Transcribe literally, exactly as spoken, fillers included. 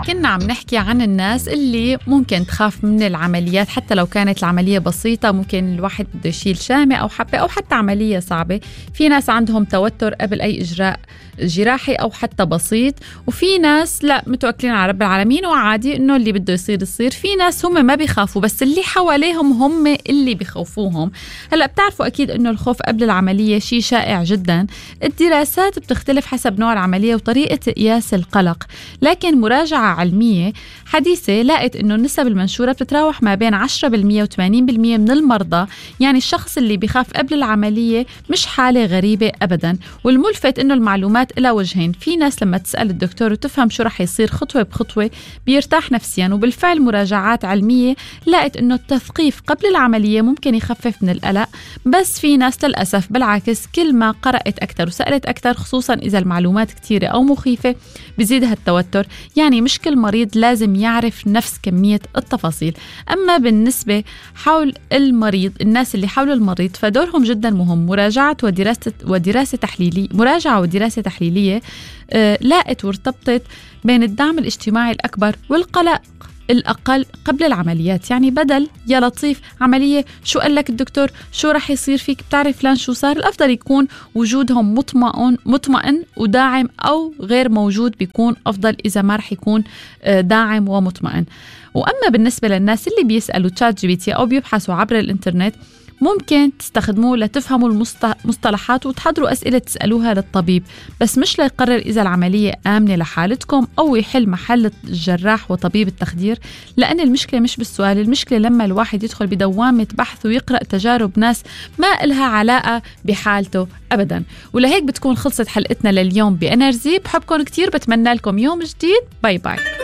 كنا عم نحكي عن الناس اللي ممكن تخاف من العمليات حتى لو كانت العملية بسيطة. ممكن الواحد بده يشيل شامة أو حبة أو حتى عملية صعبة. في ناس عندهم توتر قبل أي إجراء جراحي أو حتى بسيط، وفي ناس لا متوكلين على رب العالمين وعادي إنه اللي بده يصير يصير. في ناس هم ما بيخافوا بس اللي حواليهم هم اللي بيخوفوهم. هلأ بتعرفوا أكيد إنه الخوف قبل العملية شيء شائع جدا. الدراسات بتختلف حسب نوع العملية وطريقة قياس القلق، لكن مراجعة علمية حديثة لقت إنه النسب المنشورة بتتراوح ما بين عشرة بالمية وثمانين بالمية من المرضى. يعني الشخص اللي بيخاف قبل العملية مش حالة غريبة أبدا. والملفت إنه المعلومات إلى وجهين. في ناس لما تسأل الدكتور وتفهم شو رح يصير خطوة بخطوة بيرتاح نفسيا. وبالفعل مراجعات علمية لقت إنه التثقيف قبل العملية ممكن يخفف من القلق. بس في ناس للأسف بالعكس كل ما قرأت أكتر وسألت أكتر، خصوصا إذا المعلومات كتيرة أو مخيفة، بيزيد هالتوتر. يعني مش كل مريض لازم يعرف نفس كمية التفاصيل. أما بالنسبة حول المريض، الناس اللي حول المريض فدورهم جدا مهم. مراجعة ودراسة ودراسة تحليلية مراجعة ودراسة تحليلية آه لاقت وارتبطت بين الدعم الاجتماعي الأكبر والقلق الأقل قبل العمليات. يعني بدل يا لطيف عملية شو قال لك الدكتور، شو رح يصير فيك، بتعرف فلان شو صار، الأفضل يكون وجودهم مطمئن مطمئن وداعم، أو غير موجود بيكون أفضل إذا ما رح يكون داعم ومطمئن. وأما بالنسبة للناس اللي بيسألوا تشات جي بي تي أو بيبحثوا عبر الإنترنت، ممكن تستخدموه لتفهموا المصطلحات وتحضروا أسئلة تسألوها للطبيب، بس مش ليقرر إذا العملية آمنة لحالتكم أو يحل محل الجراح وطبيب التخدير. لأن المشكلة مش بالسؤال، المشكلة لما الواحد يدخل بدوامة بحث ويقرأ تجارب ناس ما إلها علاقة بحالته أبدا. ولهيك بتكون خلصت حلقتنا لليوم بإنرجي. بحبكم كتير، بتمنى لكم يوم جديد. باي باي.